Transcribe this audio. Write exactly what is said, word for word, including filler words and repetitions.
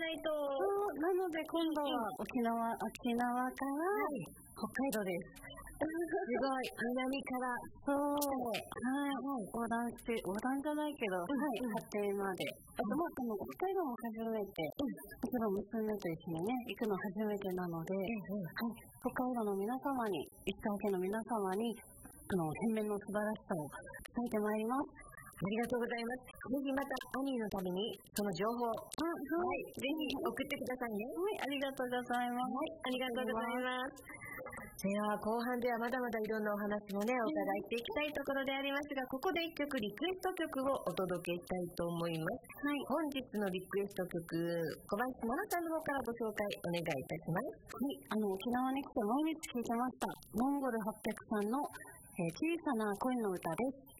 ないと。 そうなので今度は沖縄、沖縄から北海道です。 すごい、南から。 そう、はい、横断して、横断じゃないけど、はい、家庭まで。あと、まあ、この北海道も初めて、もちろん娘と一緒にね、行くの初めてなので、はい、北海道の皆様に、石川県の皆様に、あの、変面の素晴らしさを伝えてまいります。 ありがとうございます。ぜひまたアニーのためにその情報、はい、ぜひ送ってくださいね。 はい、ありがとうございます。 はい、ありがとうございます。では後半ではまだまだいろんなお話もねお伺いしていきたいところでありますが、ここで一曲リクエスト曲をお届けしたいと思います。はい、本日のリクエスト曲、小林真奈さんの方からご紹介お願いいたします。 はい、あの沖縄に来て毎日聴いてましたモンゴルはっぴゃくさんの、えー、小さな恋の歌です。